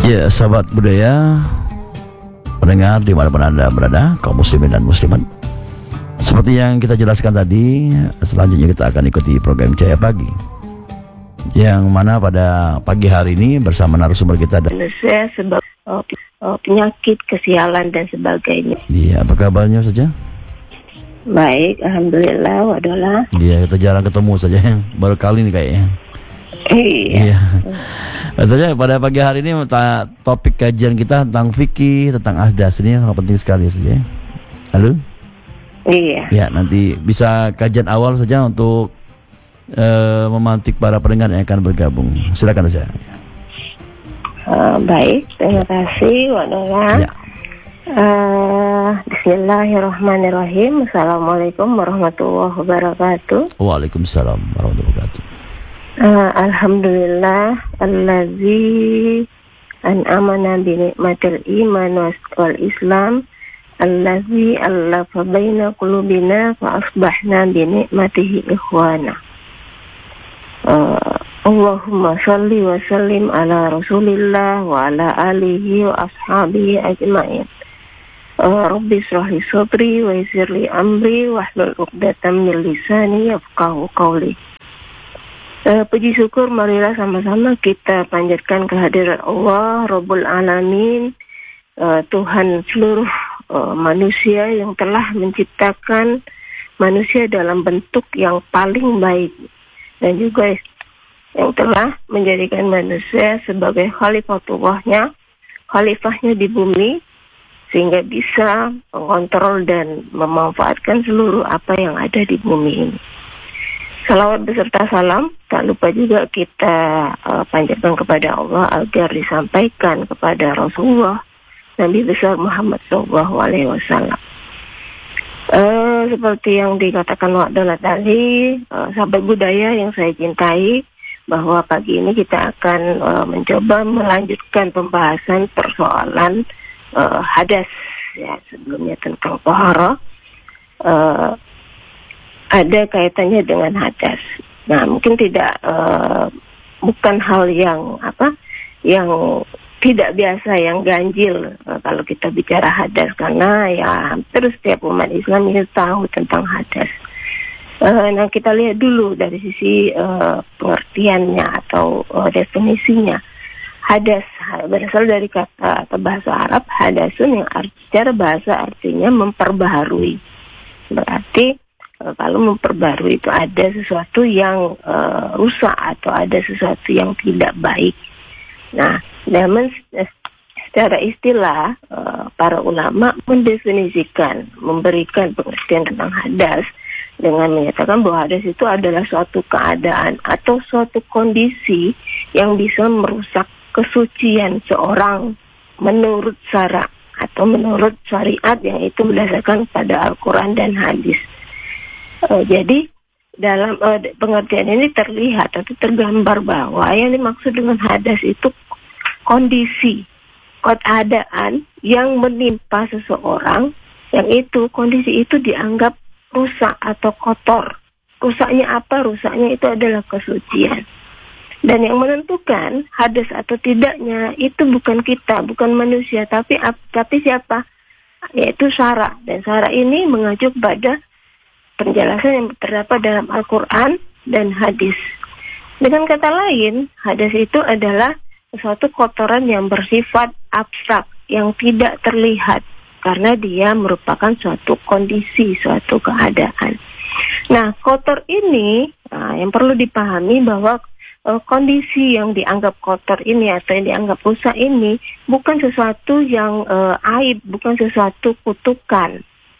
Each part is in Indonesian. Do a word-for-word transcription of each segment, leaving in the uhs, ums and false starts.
Ya, sahabat budaya, pendengar dimanapun Anda berada, kaum muslimin dan muslimat, seperti yang kita jelaskan tadi, selanjutnya kita akan ikuti program Cahaya Pagi, yang mana pada pagi hari ini bersama narasumber kita ada Indonesia sebab oh, oh, penyakit, kesialan dan sebagainya. Iya, apa kabarnya saja? Baik, alhamdulillah, wadola. Iya, kita jarang ketemu saja, baru kali ini kayaknya. Iya. Iya. Saja pada pagi hari ini topik kajian kita tentang fikih, tentang ahdas, ini yang penting sekali saja. Halo? Iya. Ya, nanti bisa kajian awal saja untuk uh, memantik para pendengar yang akan bergabung. Silakan saja. Uh, baik, terima kasih, wadola. Ya. Uh, Bismillahirrahmanirrahim. Assalamualaikum warahmatullahi wabarakatuh. Waalaikumsalam warahmatullahi wabarakatuh. Uh, Alhamdulillah allazi an'amana bi ni'matil iman wal islam allazi allafa baina qulubina fa asbahna bi ni'matihi ikhwana. uh, Allahumma shalli wa sallim ala rasulillah wa ala alihi wa ashabihi ajma'in. uh, Rabbi shrah li sadri wa yassir li amri wahlul 'uqdatam min lisani yafqahu qawli. Uh, puji syukur marilah sama-sama kita panjatkan kehadiran Allah Rabbul Alamin, uh, Tuhan seluruh uh, manusia yang telah menciptakan manusia dalam bentuk yang paling baik, dan juga yang telah menjadikan manusia sebagai khalifatullahnya, khalifahnya di bumi, sehingga bisa mengontrol dan memanfaatkan seluruh apa yang ada di bumi ini. Salawat beserta salam tak lupa juga kita uh, panjatkan kepada Allah agar disampaikan kepada Rasulullah Nabi besar Muhammad Shallallahu Alaihi Wasallam. Uh, seperti yang dikatakan Wa'dalah tadi, uh, sahabat budaya yang saya cintai, bahwa pagi ini kita akan uh, mencoba melanjutkan pembahasan persoalan uh, hadas, ya, sebelumnya tentang tohara. Uh, ada kaitannya dengan hadas. Nah, mungkin tidak uh, bukan hal yang apa yang tidak biasa, yang ganjil uh, kalau kita bicara hadas, karena ya hampir setiap umat Islam itu tahu tentang hadas. Uh, nah, kita lihat dulu dari sisi uh, pengertiannya atau uh, definisinya. Hadas berasal dari kata atau bahasa Arab hadasun, yang arti, secara bahasa artinya memperbaharui. Berarti kalau memperbarui itu ada sesuatu yang uh, rusak atau ada sesuatu yang tidak baik. Nah, namun secara istilah uh, para ulama mendefinisikan, memberikan pengertian tentang hadas dengan menyatakan bahwa hadas itu adalah suatu keadaan atau suatu kondisi yang bisa merusak kesucian seorang menurut syara atau menurut syariat, yang itu berdasarkan pada Al-Quran dan hadis. Uh, jadi dalam uh, pengertian ini terlihat atau tergambar bahwa yang dimaksud dengan hadas itu kondisi, keadaan yang menimpa seseorang, yang itu kondisi itu dianggap rusak atau kotor. Rusaknya apa? Rusaknya itu adalah kesucian. Dan yang menentukan hadas atau tidaknya itu bukan kita, bukan manusia, tapi tapi siapa? Yaitu syara. Dan syara ini mengacu pada penjelasan yang terdapat dalam Al-Quran dan hadis. Dengan kata lain, hadas itu adalah suatu kotoran yang bersifat abstrak, yang tidak terlihat, karena dia merupakan suatu kondisi, suatu keadaan. Nah, kotor ini, nah, yang perlu dipahami bahwa uh, kondisi yang dianggap kotor ini atau yang dianggap rusak ini bukan sesuatu yang uh, aib, bukan sesuatu kutukan.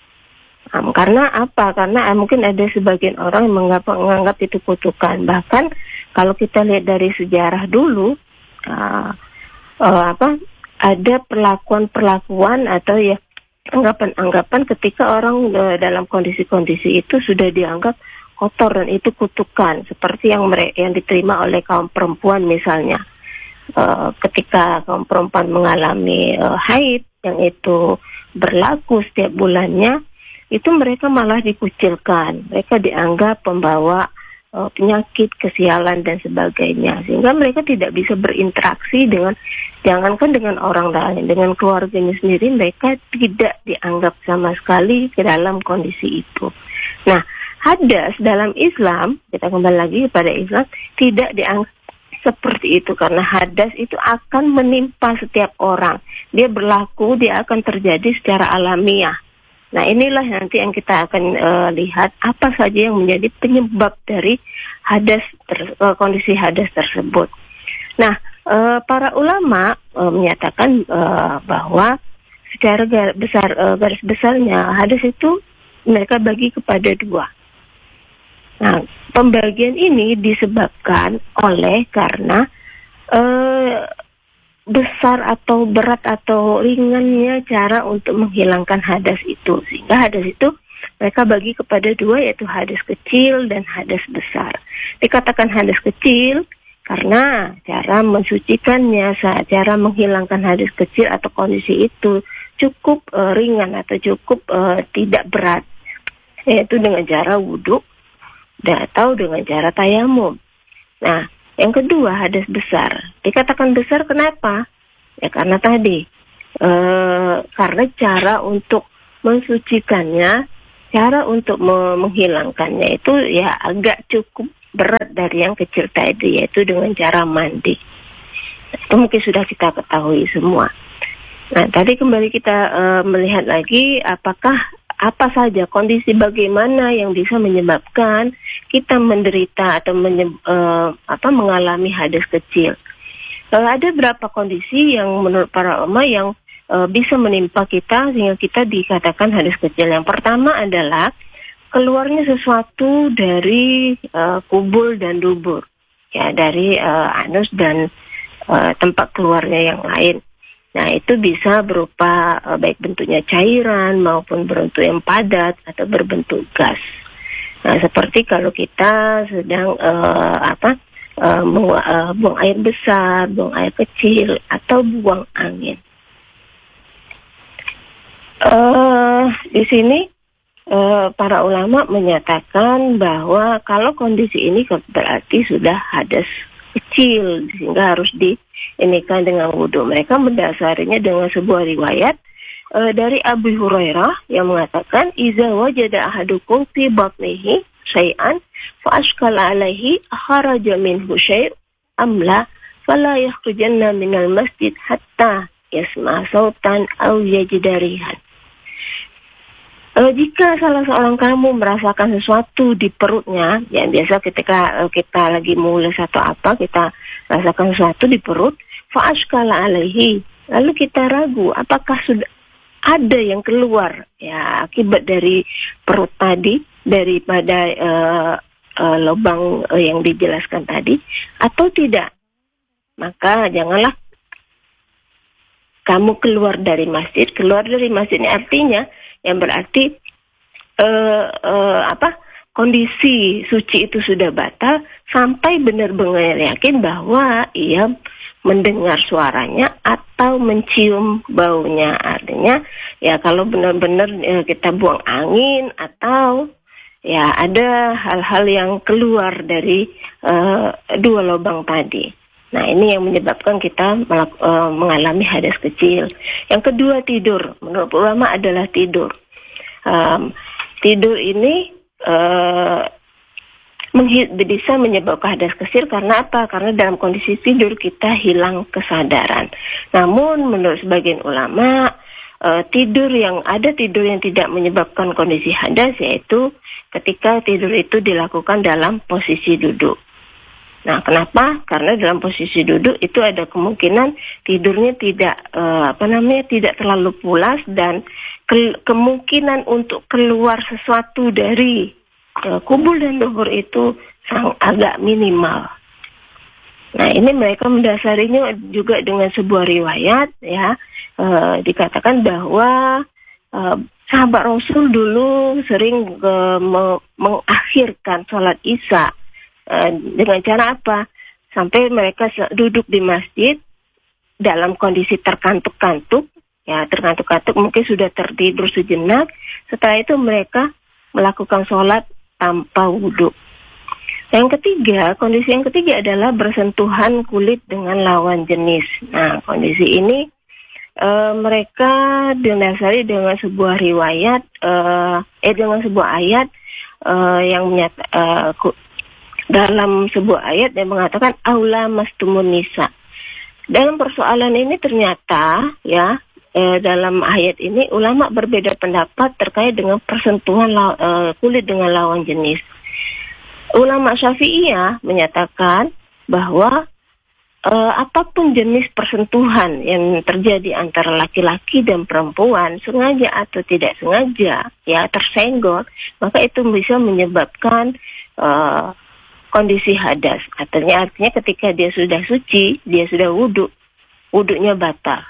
Um, karena apa? Karena uh, mungkin ada sebagian orang yang menganggap, menganggap itu kutukan. Bahkan kalau kita lihat dari sejarah dulu, uh, uh, apa ada perlakuan-perlakuan atau ya anggapan-anggapan ketika orang uh, dalam kondisi-kondisi itu sudah dianggap kotor dan itu kutukan, seperti yang mereka yang diterima oleh kaum perempuan misalnya. Uh, ketika kaum perempuan mengalami uh, haid yang itu berlaku setiap bulannya, itu mereka malah dikucilkan, mereka dianggap pembawa uh, penyakit, kesialan dan sebagainya, sehingga mereka tidak bisa berinteraksi dengan Jangankan dengan orang lain, dengan keluarganya sendiri mereka tidak dianggap sama sekali ke dalam kondisi itu. Nah, hadas dalam Islam, kita kembali lagi kepada Islam, tidak dianggap seperti itu karena hadas itu akan menimpa setiap orang. Dia berlaku, dia akan terjadi secara alamiah. Nah, inilah nanti yang kita akan uh, lihat apa saja yang menjadi penyebab dari hadas ter, uh, kondisi hadas tersebut. Nah, uh, para ulama uh, menyatakan uh, bahwa secara gar- besar uh, garis besarnya hadas itu mereka bagi kepada dua. Nah, pembagian ini disebabkan oleh karena uh, besar atau berat atau ringannya cara untuk menghilangkan hadas itu. Sehingga hadas itu mereka bagi kepada dua, yaitu hadas kecil dan hadas besar. Dikatakan hadas kecil karena cara mensucikannya, cara menghilangkan hadas kecil atau kondisi itu cukup uh, ringan atau cukup uh, tidak berat, yaitu dengan cara wudhu atau dengan cara tayamum. Nah, yang kedua hadas besar. Dikatakan besar kenapa? Ya karena tadi e, karena cara untuk mensucikannya, cara untuk me- menghilangkannya itu ya agak cukup berat dari yang kecil tadi, yaitu dengan cara mandi. Itu mungkin sudah kita ketahui semua. Nah, tadi kembali kita e, melihat lagi apakah apa saja kondisi bagaimana yang bisa menyebabkan kita menderita atau menye- uh, apa, mengalami hadas kecil. Uh, ada beberapa kondisi yang menurut para ulama yang uh, bisa menimpa kita sehingga kita dikatakan hadas kecil. Yang pertama adalah keluarnya sesuatu dari uh, kubul dan dubur, ya dari uh, anus dan uh, tempat keluarnya yang lain. Nah, itu bisa berupa uh, baik bentuknya cairan maupun berbentuk yang padat atau berbentuk gas. Nah, seperti kalau kita sedang uh, apa uh, buang, uh, buang air besar, buang air kecil, atau buang angin. Uh, di sini uh, para ulama menyatakan bahwa kalau kondisi ini berarti sudah hadas kecil sehingga harus diinikan dengan wudhu. Mereka mendasarinya dengan sebuah riwayat e, dari Abu Hurairah yang mengatakan iza wajada ahadukum fi batnihi syai'an fa ashkala alaihi kharaja minhu syai' am la fala yakhrujanna minal masjid hatta yasma sautan aw yajida rihan. Uh, jika salah seorang kamu merasakan sesuatu di perutnya, yang biasa ketika uh, kita lagi mules atau apa, kita rasakan sesuatu di perut, fa'ashkala alaihi, lalu kita ragu apakah sudah ada yang keluar ya akibat dari perut tadi, daripada uh, uh, lubang uh, yang dijelaskan tadi, atau tidak, maka janganlah kamu keluar dari masjid. Keluar dari masjid ini artinya yang berarti uh, uh, apa kondisi suci itu sudah batal sampai benar-benar yakin bahwa ia mendengar suaranya atau mencium baunya. Artinya ya kalau benar-benar uh, kita buang angin atau ya ada hal-hal yang keluar dari uh, dua lubang tadi. Nah, ini yang menyebabkan kita melak- uh, mengalami hadas kecil. Yang kedua, tidur. Menurut ulama adalah tidur. Um, tidur ini uh, menghi- bisa menyebabkan hadas kecil karena apa? Karena dalam kondisi tidur kita hilang kesadaran. Namun, menurut sebagian ulama, uh, tidur yang ada tidur yang tidak menyebabkan kondisi hadas, yaitu ketika tidur itu dilakukan dalam posisi duduk. Nah, kenapa? Karena dalam posisi duduk itu ada kemungkinan tidurnya tidak uh, apa namanya tidak terlalu pulas dan ke- kemungkinan untuk keluar sesuatu dari uh, kubul dan dubur itu sangat agak minimal. Nah, ini mereka mendasarinya juga dengan sebuah riwayat, ya uh, dikatakan bahwa uh, sahabat Rasul dulu sering uh, me- mengakhirkan sholat Isya. Uh, dengan cara apa? Sampai mereka duduk di masjid dalam kondisi terkantuk-kantuk, ya terkantuk-kantuk mungkin sudah tertidur sejenak. Setelah itu mereka melakukan sholat tanpa wudhu. Yang ketiga, kondisi yang ketiga adalah bersentuhan kulit dengan lawan jenis. Nah, kondisi ini e, mereka didasari dengan sebuah riwayat, e, eh dengan sebuah ayat e, yang menyata, e, ku, dalam sebuah ayat yang mengatakan aula mastumun nisa. Dalam persoalan ini ternyata ya e, dalam ayat ini ulama berbeda pendapat terkait dengan persentuhan la, e, kulit dengan lawan jenis. Ulama Syafi'iyah menyatakan bahwa e, apapun jenis persentuhan yang terjadi antara laki-laki dan perempuan, sengaja atau tidak sengaja, ya tersenggol, maka itu bisa menyebabkan e, kondisi hadas. Artinya, artinya ketika dia sudah suci, dia sudah wudhu, wudhunya batal.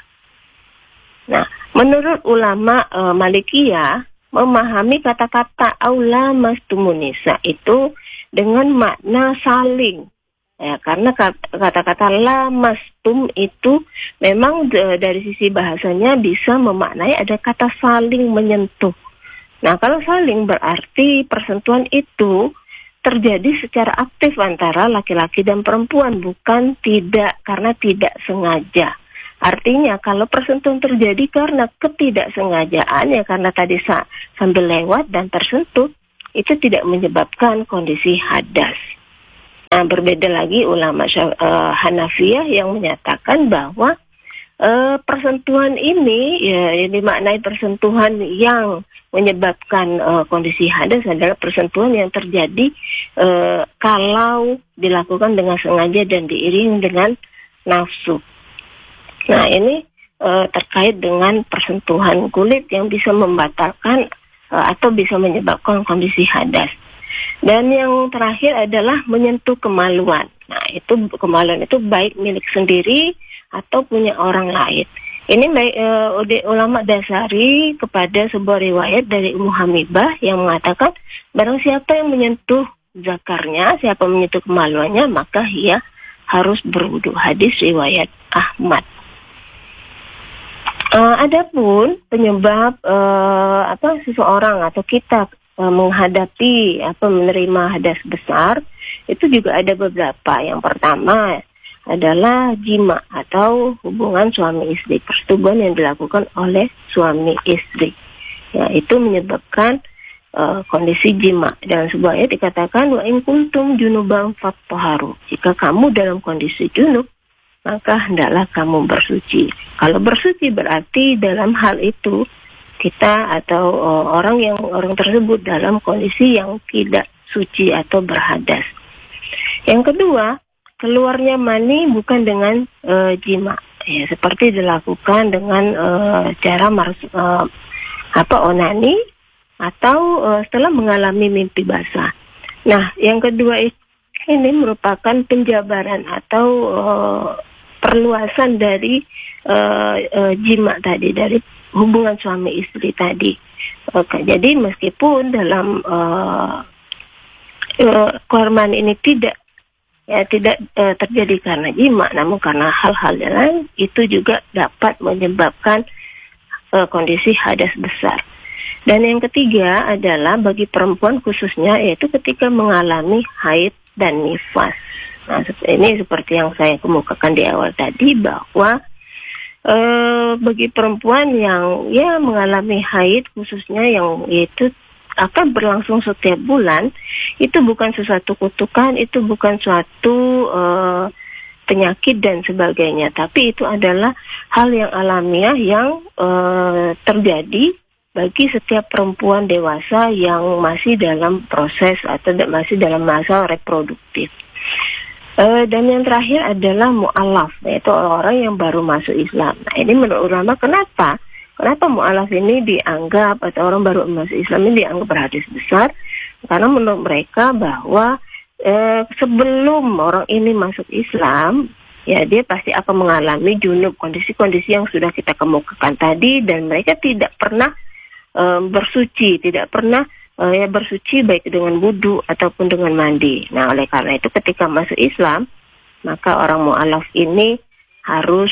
Nah, menurut ulama e, Malikiyah, memahami kata-kata aula mastumunisa itu dengan makna saling, ya, karena kata-kata la mastum itu memang de, dari sisi bahasanya bisa memaknai ada kata saling menyentuh. Nah, kalau saling berarti persentuhan itu terjadi secara aktif antara laki-laki dan perempuan, bukan tidak karena tidak sengaja. Artinya kalau persentuhan terjadi karena ketidaksengajaan, ya karena tadi sa- sambil lewat dan tersentuh, itu tidak menyebabkan kondisi hadas. Nah, berbeda lagi ulama uh, Hanafiyah yang menyatakan bahwa uh, persentuhan ini, ya, yang dimaknai persentuhan yang menyebabkan uh, kondisi hadas adalah persentuhan yang terjadi uh, kalau dilakukan dengan sengaja dan diiringi dengan nafsu. Nah, ini uh, terkait dengan persentuhan kulit yang bisa membatalkan atau bisa menyebabkan kondisi hadas. Dan yang terakhir adalah menyentuh kemaluan. Nah, itu kemaluan itu baik milik sendiri atau punya orang lain. Ini baik, e, ulama dasari kepada sebuah riwayat dari Ummu Hamibah yang mengatakan barang siapa yang menyentuh zakarnya, siapa menyentuh kemaluannya, maka ia harus berwudu. Hadis riwayat Ahmad. Uh, adapun penyebab uh, apa seseorang atau kita uh, menghadapi apa menerima hadas besar itu juga ada beberapa. Yang pertama adalah jima atau hubungan suami istri, persetubuhan yang dilakukan oleh suami istri. Ya, itu menyebabkan uh, kondisi jima. Dalam sebuah ayat dikatakan wa in kuntum junuban fattaharu. Jika kamu dalam kondisi junub, maka hendaklah kamu bersuci. Kalau bersuci berarti dalam hal itu kita atau uh, orang yang orang tersebut dalam kondisi yang tidak suci atau berhadas. Yang kedua, keluarnya mani bukan dengan uh, jima, ya, seperti dilakukan dengan uh, cara mars- uh, apa onani atau uh, setelah mengalami mimpi basah. Nah, yang kedua ini merupakan penjabaran atau uh, perluasan dari uh, uh, jima tadi, dari hubungan suami istri tadi. Oke, jadi meskipun dalam uh, uh, korban ini tidak ya tidak uh, terjadi karena jima, namun karena hal-hal lain itu juga dapat menyebabkan uh, kondisi hadas besar. Dan yang ketiga adalah bagi perempuan khususnya, yaitu ketika mengalami haid dan nifas. Nah, ini seperti yang saya kemukakan di awal tadi bahwa e, bagi perempuan yang ya mengalami haid khususnya yang itu akan berlangsung setiap bulan, itu bukan sesuatu kutukan, itu bukan suatu e, penyakit dan sebagainya, tapi itu adalah hal yang alamiah yang e, terjadi bagi setiap perempuan dewasa yang masih dalam proses atau masih dalam masa reproduktif. Uh, dan yang terakhir adalah mu'alaf, yaitu orang-orang yang baru masuk Islam. Nah, ini menurut ulama kenapa? Kenapa mu'alaf ini dianggap atau orang baru masuk Islam ini dianggap berhadis besar? Karena menurut mereka bahwa uh, sebelum orang ini masuk Islam, ya dia pasti akan mengalami junub, kondisi-kondisi yang sudah kita kemukakan tadi, dan mereka tidak pernah uh, bersuci, tidak pernah Uh, ya bersuci baik dengan wudu ataupun dengan mandi. Nah, oleh karena itu ketika masuk Islam, maka orang mu'alaf ini harus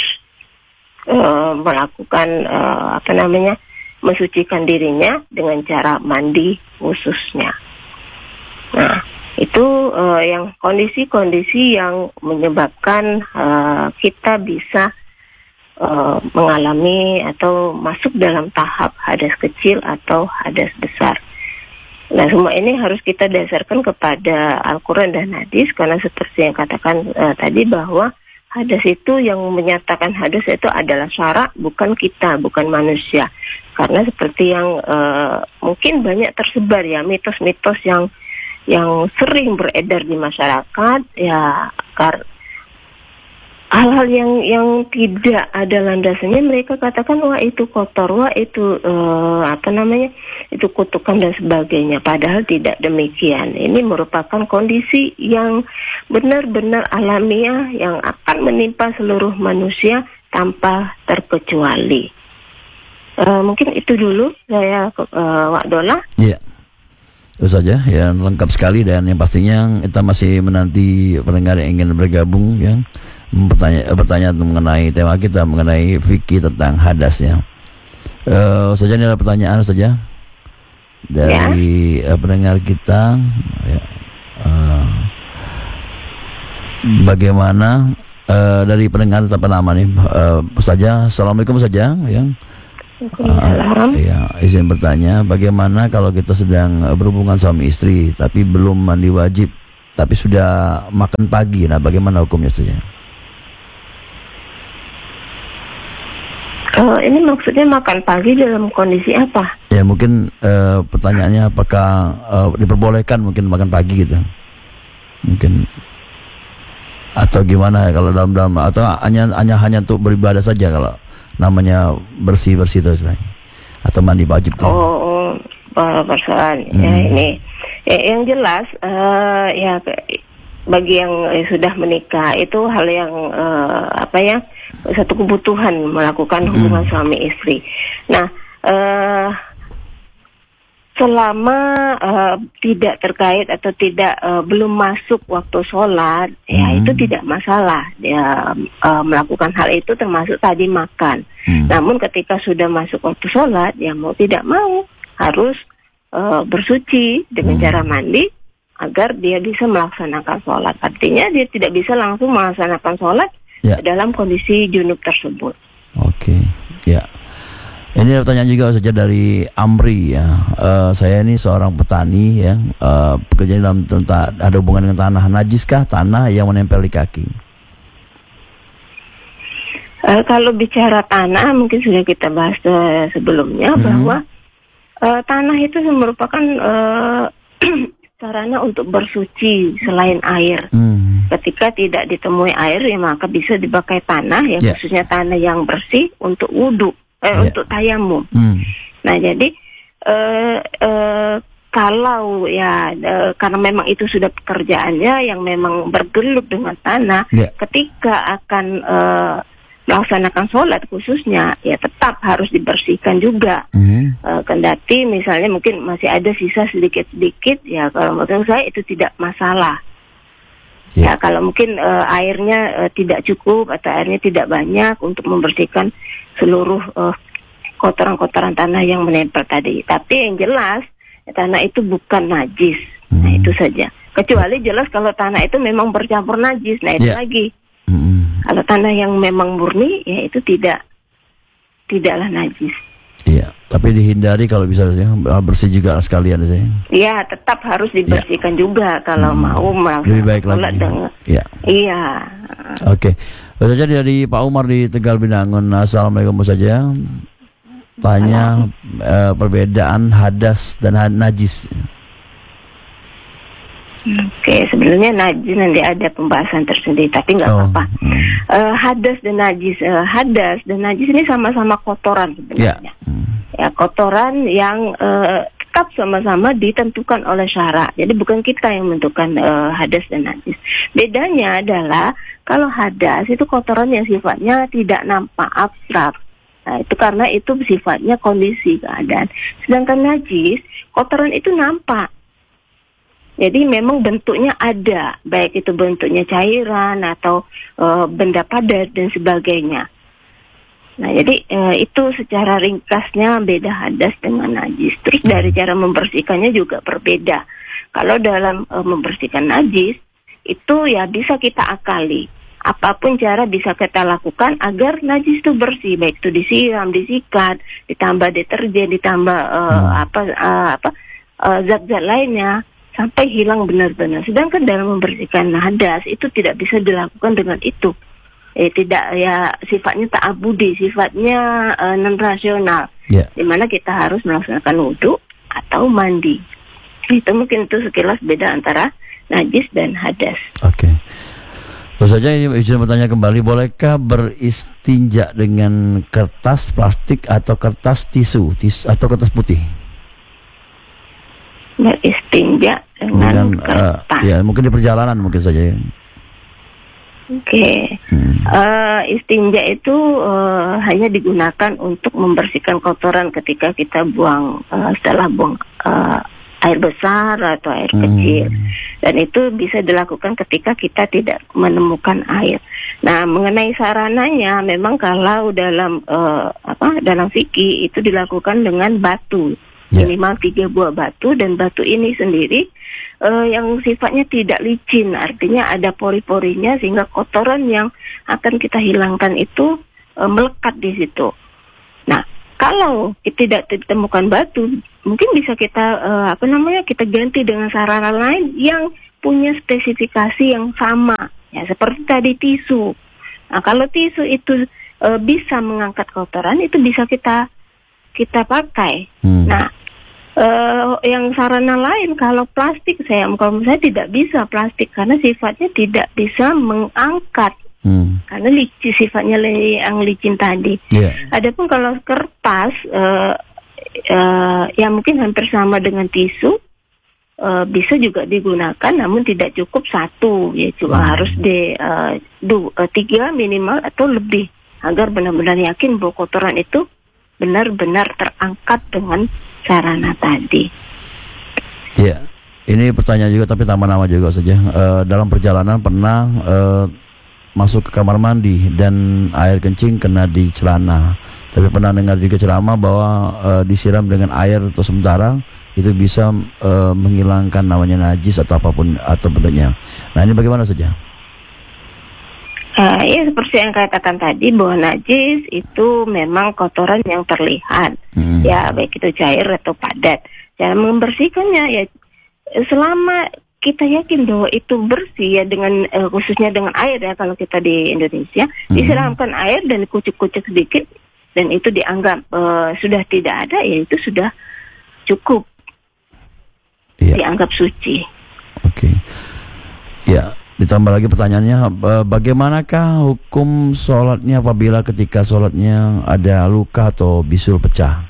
uh, melakukan uh, apa namanya mensucikan dirinya dengan cara mandi khususnya. Nah, Itu uh, yang kondisi-kondisi yang menyebabkan uh, kita bisa uh, mengalami atau masuk dalam tahap hadas kecil atau hadas besar. Nah, semua ini harus kita dasarkan kepada Al-Quran dan hadis, karena seperti yang katakan uh, tadi bahwa hadas itu, yang menyatakan hadas itu adalah syara, bukan kita, bukan manusia. Karena seperti yang uh, mungkin banyak tersebar ya, mitos-mitos yang yang sering beredar di masyarakat, ya kar hal-hal yang yang tidak ada landasannya mereka katakan wah itu kotor, wah itu uh, apa namanya itu kutukan dan sebagainya. Padahal tidak demikian. Ini merupakan kondisi yang benar-benar alamiah yang akan menimpa seluruh manusia tanpa terkecuali. Uh, mungkin itu dulu saya uh, Wak Dola. Iya. Itu saja yang lengkap sekali, dan yang pastinya kita masih menanti pendengar yang ingin bergabung yang bertanya bertanya mengenai tema kita mengenai fikih tentang hadas ya. Uh, saja ini ada pertanyaan saja dari ya. uh, pendengar kita ya. Uh, bagaimana uh, dari pendengar tetap nama nih uh, saja. Assalamualaikum saja ya. Uh, ya, izin bertanya, bagaimana kalau kita sedang berhubungan suami istri tapi belum mandi wajib tapi sudah makan pagi, nah bagaimana hukumnya saja? Uh, ini maksudnya makan pagi dalam kondisi apa? Ya mungkin uh, pertanyaannya apakah uh, diperbolehkan mungkin makan pagi gitu, mungkin atau gimana kalau dalam dalam atau hanya hanya hanya untuk beribadah saja kalau namanya bersih bersih terus lah, atau mandi wajib tuh. Oh, oh persoalan hmm. ya ini ya, yang jelas uh, ya bagi yang sudah menikah itu hal yang uh, apa ya satu kebutuhan melakukan hubungan hmm. suami istri. Nah, uh, selama uh, tidak terkait atau tidak uh, belum masuk waktu sholat, hmm. ya itu tidak masalah. Dia uh, melakukan hal itu termasuk tadi makan. Hmm. Namun ketika sudah masuk waktu sholat, ya mau tidak mau harus uh, bersuci dengan hmm. cara mandi agar dia bisa melaksanakan sholat. Artinya dia tidak bisa langsung melaksanakan sholat ya. Dalam kondisi junub tersebut. Oke, okay. ya. Ini pertanyaan juga saja dari Amri ya. Uh, saya ini seorang petani ya, uh, bekerja dalam tentang ada hubungan dengan tanah. Najiskah tanah yang menempel di kaki? Uh, kalau bicara tanah, mungkin sudah kita bahas uh, sebelumnya hmm. bahwa uh, tanah itu merupakan uh, sarana untuk bersuci selain air. Hmm. Ketika tidak ditemui air, ya maka bisa dipakai tanah, ya yeah. khususnya tanah yang bersih untuk wudhu. Eh, yeah. untuk tayamum. Hmm. Nah, jadi eh, eh, kalau ya eh, karena memang itu sudah pekerjaannya yang memang bergelut dengan tanah, yeah. ketika akan eh, melaksanakan sholat khususnya, ya tetap harus dibersihkan juga. Hmm. Eh, kendati misalnya mungkin masih ada sisa sedikit-sedikit, ya kalau menurut saya itu tidak masalah. Yeah. Ya kalau mungkin uh, airnya uh, tidak cukup atau airnya tidak banyak untuk membersihkan seluruh uh, kotoran-kotoran tanah yang menempel tadi. Tapi yang jelas ya, tanah itu bukan najis. Hmm. Nah itu saja. Kecuali jelas kalau tanah itu memang bercampur najis. Nah itu yeah. lagi. Hmm. Kalau tanah yang memang murni ya itu tidak tidaklah najis. Iya, tapi dihindari kalau bisa ya, bersih juga sekalian saya. Iya, tetap harus dibersihkan ya. juga kalau hmm. mau melakukan. Lebih baik lagi. Dengan, ya. Iya. Oke. Okay. Saja dari Pak Umar di Tegal Binangun. Assalamualaikum saja. Tanya uh, perbedaan hadas dan najis. Oke, sebenarnya najis nanti ada pembahasan tersendiri, tapi nggak oh. apa-apa. Hmm. Uh, hadas dan najis, uh, hadas dan najis ini sama-sama kotoran sebenarnya. Yeah. Hmm. Ya, kotoran yang uh, tetap sama-sama ditentukan oleh syara. Jadi bukan kita yang menentukan uh, hadas dan najis. Bedanya adalah kalau hadas itu kotoran yang sifatnya tidak nampak, abstrak. Nah, itu karena itu sifatnya kondisi keadaan. Sedangkan najis, kotoran itu nampak. Jadi memang bentuknya ada, baik itu bentuknya cairan atau e, benda padat dan sebagainya. Nah, jadi uh, itu secara ringkasnya beda hadas dengan najis. Terus dari cara membersihkannya juga berbeda. Kalau dalam uh, membersihkan najis, itu ya bisa kita akali. Apapun cara bisa kita lakukan agar najis itu bersih, baik itu disiram, disikat, ditambah deterjen, ditambah uh, hmm. apa uh, apa uh, zat-zat lainnya sampai hilang benar-benar. Sedangkan dalam membersihkan hadas itu tidak bisa dilakukan dengan itu. Eh, tidak ya sifatnya ta'abudi, sifatnya uh, non rasional. Yeah. Di mana kita harus melaksanakan wudhu atau mandi. Itu mungkin itu sekilas beda antara najis dan hadas. Oke. Okay. Terus saja ini izin bertanya kembali, bolehkah beristinja dengan kertas plastik atau kertas tisu, tis, atau kertas putih? Beristinja dengan, dengan kertas. Uh, ya mungkin di perjalanan mungkin saja. Ya. Oke, okay. hmm. uh, istinja itu uh, hanya digunakan untuk membersihkan kotoran ketika kita buang uh, setelah buang uh, air besar atau air hmm. kecil, dan itu bisa dilakukan ketika kita tidak menemukan air. Nah, mengenai sarananya, memang kalau dalam uh, apa dalam fikih itu dilakukan dengan batu, yeah. minimal tiga buah batu, dan batu ini sendiri uh, yang sifatnya tidak licin, artinya ada pori-porinya sehingga kotoran yang akan kita hilangkan itu uh, melekat di situ. Nah, kalau kita tidak ditemukan batu, mungkin bisa kita uh, apa namanya kita ganti dengan sarana lain yang punya spesifikasi yang sama, ya seperti tadi tisu. Nah, kalau tisu itu uh, bisa mengangkat kotoran, itu bisa kita kita pakai. Hmm. Nah, uh, yang sarana lain kalau plastik, saya kalau saya tidak bisa plastik karena sifatnya tidak bisa mengangkat. Hmm. Karena licin, sifatnya li, yang licin tadi. Yeah. Adapun kalau kertas, uh, uh, ya mungkin hampir sama dengan tisu, uh, bisa juga digunakan, namun tidak cukup satu, ya cuma hmm. harus di uh, du, uh, tiga minimal atau lebih, agar benar-benar yakin bahwa kotoran itu benar-benar terangkat dengan sarana tadi. Iya, yeah. Ini pertanyaan juga, tapi tambah-nama juga saja. Uh, dalam perjalanan pernah uh, masuk ke kamar mandi dan air kencing kena di celana. Tapi pernah dengar juga ceramah bahwa uh, disiram dengan air atau sementara itu bisa uh, menghilangkan namanya najis atau apapun atau bentuknya. Nah, ini bagaimana saja? Uh, ya seperti yang katakan tadi bahwa najis itu memang kotoran yang terlihat, hmm. ya baik itu cair atau padat. Cara membersihkannya ya selama kita yakin bahwa itu bersih ya dengan uh, khususnya dengan air ya, kalau kita di Indonesia hmm. disiramkan air dan dikucuk-kucuk sedikit dan itu dianggap uh, sudah tidak ada, ya itu sudah cukup, ya. Dianggap suci. Oke, okay. Ya ditambah lagi pertanyaannya, uh, bagaimanakah hukum sholatnya apabila ketika sholatnya ada luka atau bisul pecah?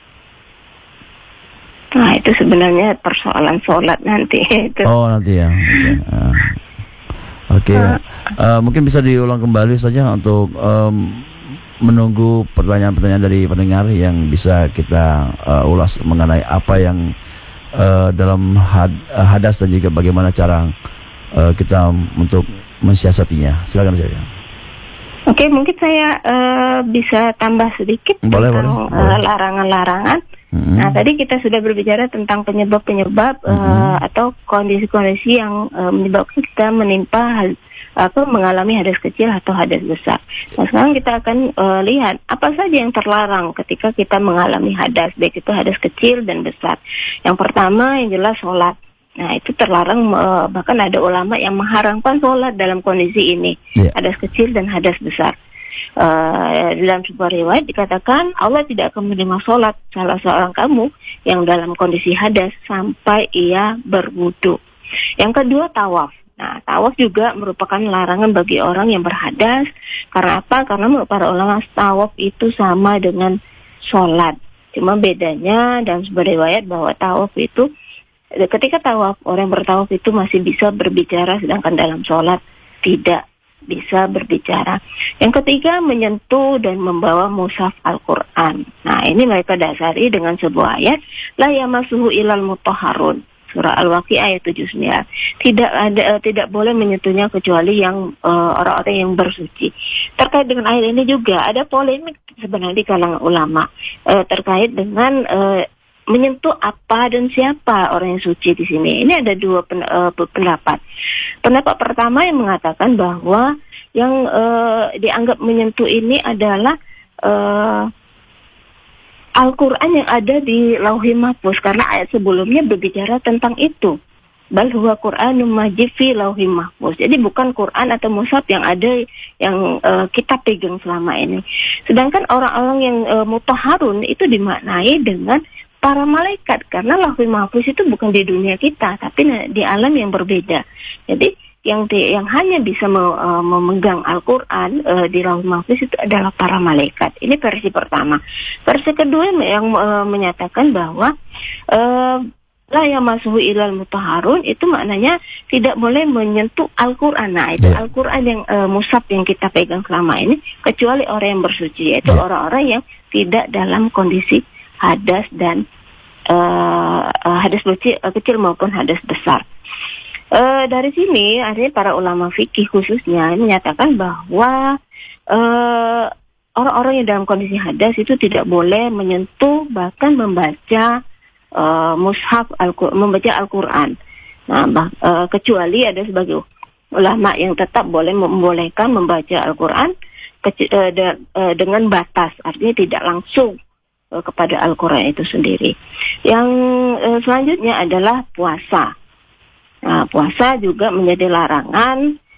Nah, itu sebenarnya persoalan sholat nanti. Itu. Oh, nanti ya. Oke. Okay. Uh, okay. uh. uh, mungkin bisa diulang kembali saja untuk um, menunggu pertanyaan-pertanyaan dari pendengar yang bisa kita uh, ulas mengenai apa yang uh, dalam had, uh, hadas dan juga bagaimana cara uh, kita untuk mensiasatinya. Silakan saja. Oke, okay, mungkin saya uh, bisa tambah sedikit boleh, tentang boleh, boleh. Uh, larangan-larangan. Mm-hmm. Nah, tadi kita sudah berbicara tentang penyebab-penyebab mm-hmm. uh, atau kondisi-kondisi yang uh, menyebabkan kita menimpa hal, atau mengalami hadas kecil atau hadas besar. Nah, sekarang kita akan uh, lihat apa saja yang terlarang ketika kita mengalami hadas, baik itu hadas kecil dan besar. Yang pertama yang jelas sholat. Nah, itu terlarang, uh, bahkan ada ulama yang mengharamkan sholat dalam kondisi ini, yeah. hadas kecil dan hadas besar. Uh, dalam sebuah riwayat dikatakan Allah tidak akan menerima sholat salah seorang kamu yang dalam kondisi hadas sampai ia berwudu. Yang kedua, tawaf. Nah, tawaf juga merupakan larangan bagi orang yang berhadas. Karena apa? Karena menurut para ulama tawaf itu sama dengan sholat. Cuma bedanya dalam sebuah riwayat bahwa tawaf itu, ketika tawaf orang bertawaf itu masih bisa berbicara, sedangkan dalam sholat tidak bisa berbicara. Yang ketiga, menyentuh dan membawa mushaf Al-Quran. Nah, ini mereka dasari dengan sebuah ayat, la yamassuhu ilal mutahharun. surah Al-Waqiah ayat tujuh puluh sembilan. Tidak ada uh, tidak boleh menyentuhnya kecuali yang uh, orang-orang yang bersuci. Terkait dengan ayat ini juga ada polemik sebenarnya di kalangan ulama uh, terkait dengan uh, menyentuh apa dan siapa orang yang suci di sini. Ini ada dua pen, uh, pendapat. Pendapat pertama yang mengatakan bahwa yang uh, dianggap menyentuh ini adalah uh, Al-Quran yang ada di Lauhi Mahfuz, karena ayat sebelumnya berbicara tentang itu. Bal huwa Qur'anun majid fi Lauhi Mahfuz. Jadi bukan Quran atau mushaf yang ada yang uh, kita pegang selama ini. Sedangkan orang-orang yang uh, mutahharun itu dimaknai dengan para malaikat, karena Lauhi Mahfuz itu bukan di dunia kita, tapi di alam yang berbeda. Jadi yang di, yang hanya bisa me, uh, memegang Al-Quran uh, di Lauhi Mahfuz itu adalah para malaikat. Ini versi pertama. Versi kedua yang uh, menyatakan bahwa uh, la yamassuhu ilal mutahharun, itu maknanya tidak boleh menyentuh Al-Quran. Nah, itu yeah. Al-Quran yang uh, mushaf yang kita pegang selama ini, kecuali orang yang bersuci, yaitu yeah. orang-orang yang tidak dalam kondisi hadas dan uh, uh, hadas kecil, uh, kecil maupun hadas besar. Uh, dari sini artinya para ulama fikih khususnya menyatakan bahwa uh, orang-orang yang dalam kondisi hadas itu tidak boleh menyentuh bahkan membaca uh, mushaf al membaca Al-Quran. Nah, bah, uh, kecuali ada sebagai ulama yang tetap boleh membolehkan membaca Al-Quran uh, de uh, dengan batas, artinya tidak langsung kepada Al-Quran itu sendiri. Yang eh, selanjutnya adalah puasa. Nah, puasa juga menjadi larangan